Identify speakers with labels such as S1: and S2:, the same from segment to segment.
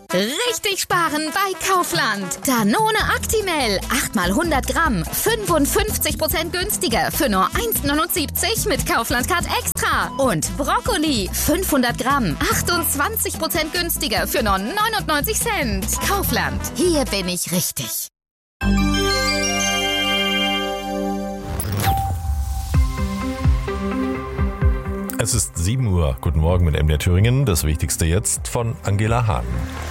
S1: Richtig sparen bei Kaufland. Danone Actimel. 8 mal 100 Gramm. 55% günstiger für nur 1,79 mit Kaufland Card Extra. Und Brokkoli. 500 Gramm. 28% günstiger für nur 99 Cent. Kaufland. Hier bin ich richtig.
S2: Es ist 7 Uhr. Guten Morgen mit MDR Thüringen. Das Wichtigste jetzt von Angela Hahn.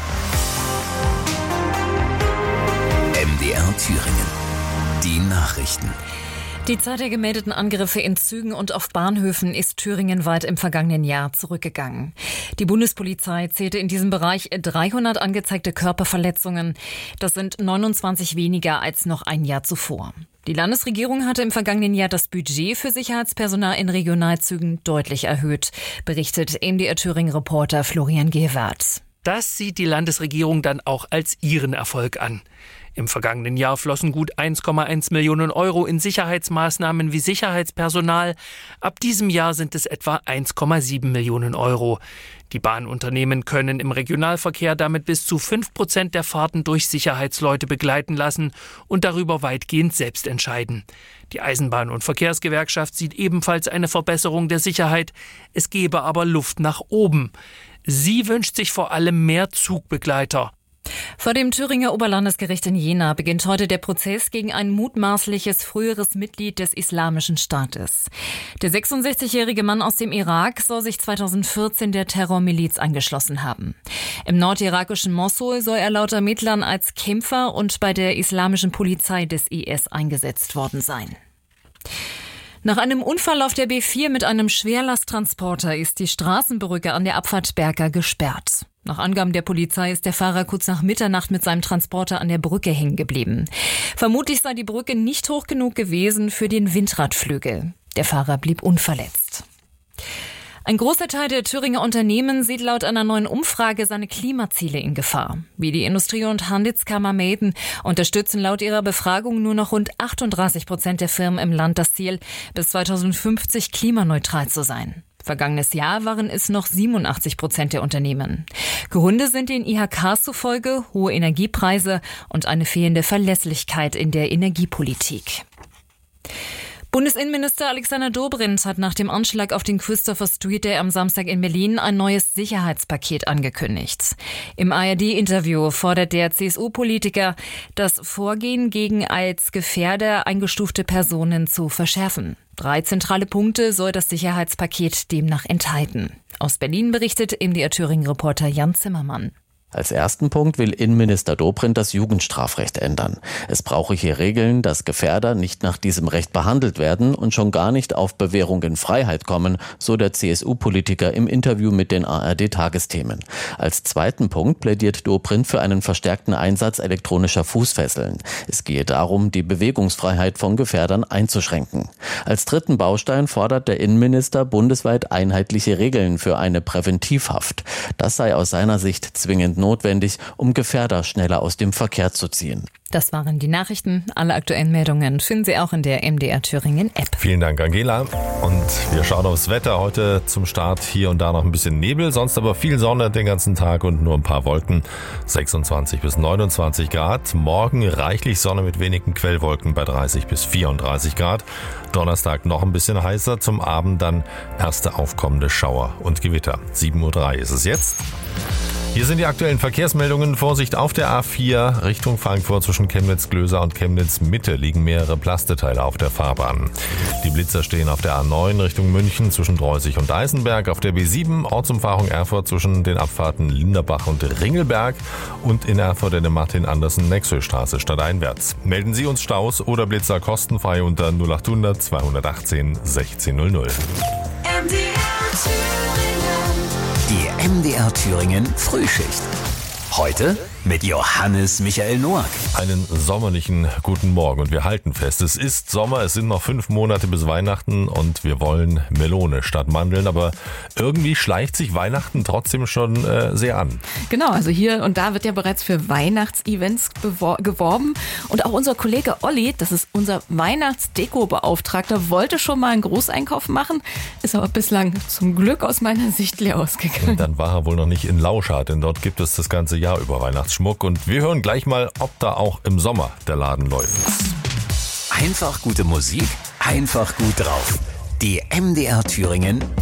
S3: MDR Thüringen. Die Nachrichten.
S4: Die Zahl der gemeldeten Angriffe in Zügen und auf Bahnhöfen ist thüringenweit im vergangenen Jahr zurückgegangen. Die Bundespolizei zählte in diesem Bereich 300 angezeigte Körperverletzungen. Das sind 29 weniger als noch ein Jahr zuvor. Die Landesregierung hatte im vergangenen Jahr das Budget für Sicherheitspersonal in Regionalzügen deutlich erhöht, berichtet MDR Thüringen-Reporter Florian Gewert.
S5: Das sieht die Landesregierung dann auch als ihren Erfolg an. Im vergangenen Jahr flossen gut 1,1 Millionen Euro in Sicherheitsmaßnahmen wie Sicherheitspersonal. Ab diesem Jahr sind es etwa 1,7 Millionen Euro. Die Bahnunternehmen können im Regionalverkehr damit bis zu 5% der Fahrten durch Sicherheitsleute begleiten lassen und darüber weitgehend selbst entscheiden. Die Eisenbahn- und Verkehrsgewerkschaft sieht ebenfalls eine Verbesserung der Sicherheit. Es gebe aber Luft nach oben. Sie wünscht sich vor allem mehr Zugbegleiter.
S4: Vor dem Thüringer Oberlandesgericht in Jena beginnt heute der Prozess gegen ein mutmaßliches früheres Mitglied des Islamischen Staates. Der 66-jährige Mann aus dem Irak soll sich 2014 der Terrormiliz angeschlossen haben. Im nordirakischen Mossul soll er laut Ermittlern als Kämpfer und bei der islamischen Polizei des IS eingesetzt worden sein. Nach einem Unfall auf der B4 mit einem Schwerlasttransporter ist die Straßenbrücke an der Abfahrt Berka gesperrt. Nach Angaben der Polizei ist der Fahrer kurz nach Mitternacht mit seinem Transporter an der Brücke hängen geblieben. Vermutlich sei die Brücke nicht hoch genug gewesen für den Windradflügel. Der Fahrer blieb unverletzt. Ein großer Teil der Thüringer Unternehmen sieht laut einer neuen Umfrage seine Klimaziele in Gefahr. Wie die Industrie- und Handelskammer melden, unterstützen laut ihrer Befragung nur noch rund 38% der Firmen im Land das Ziel, bis 2050 klimaneutral zu sein. Vergangenes Jahr waren es noch 87% der Unternehmen. Gründe sind den IHKs zufolge hohe Energiepreise und eine fehlende Verlässlichkeit in der Energiepolitik. Bundesinnenminister Alexander Dobrindt hat nach dem Anschlag auf den Christopher Street Day am Samstag in Berlin ein neues Sicherheitspaket angekündigt. Im ARD-Interview fordert der CSU-Politiker, das Vorgehen gegen als Gefährder eingestufte Personen zu verschärfen. 3 zentrale Punkte soll das Sicherheitspaket demnach enthalten. Aus Berlin berichtet MDR Thüringen-Reporter Jan Zimmermann.
S6: Als ersten Punkt will Innenminister Dobrindt das Jugendstrafrecht ändern. Es brauche hier Regeln, dass Gefährder nicht nach diesem Recht behandelt werden und schon gar nicht auf Bewährung in Freiheit kommen, so der CSU-Politiker im Interview mit den ARD-Tagesthemen. Als zweiten Punkt plädiert Dobrindt für einen verstärkten Einsatz elektronischer Fußfesseln. Es gehe darum, die Bewegungsfreiheit von Gefährdern einzuschränken. Als dritten Baustein fordert der Innenminister bundesweit einheitliche Regeln für eine Präventivhaft. Das sei aus seiner Sicht zwingend notwendig, um Gefährder schneller aus dem Verkehr zu ziehen.
S4: Das waren die Nachrichten. Alle aktuellen Meldungen finden Sie auch in der MDR Thüringen App.
S2: Vielen Dank, Angela. Und wir schauen aufs Wetter. Heute zum Start hier und da noch ein bisschen Nebel, sonst aber viel Sonne den ganzen Tag und nur ein paar Wolken. 26 bis 29 Grad. Morgen reichlich Sonne mit wenigen Quellwolken bei 30 bis 34 Grad. Donnerstag noch ein bisschen heißer. Zum Abend dann erste aufkommende Schauer und Gewitter. 7:03 Uhr ist es jetzt. Hier sind die aktuellen Verkehrsmeldungen. Vorsicht auf der A4 Richtung Frankfurt zwischen Chemnitz-Glöser und Chemnitz-Mitte liegen mehrere Plasteteile auf der Fahrbahn. Die Blitzer stehen auf der A9 Richtung München zwischen Dreußig und Eisenberg, auf der B7 Ortsumfahrung Erfurt zwischen den Abfahrten Linderbach und Ringelberg und in Erfurt in der Martin-Andersen-Nexel-Straße stadteinwärts. Melden Sie uns Staus oder Blitzer kostenfrei unter 0800 218 1600.
S3: Die MDR Thüringen Frühschicht. Heute mit Johannes Michael Noack.
S2: Einen sommerlichen guten Morgen und wir halten fest, es ist Sommer, es sind noch 5 Monate bis Weihnachten und wir wollen Melone statt Mandeln, aber irgendwie schleicht sich Weihnachten trotzdem schon sehr an.
S7: Genau, also hier und da wird ja bereits für Weihnachtsevents geworben und auch unser Kollege Olli, das ist unser Weihnachtsdeko-Beauftragter, wollte schon mal einen Großeinkauf machen, ist aber bislang zum Glück aus meiner Sicht leer ausgegangen.
S2: Und dann war er wohl noch nicht in Lauschart, denn dort gibt es das ganze Jahr über Weihnachtsschmuck und wir hören gleich mal, ob da auch im Sommer der Laden läuft.
S3: Einfach gute Musik, einfach gut drauf. Die MDR Thüringen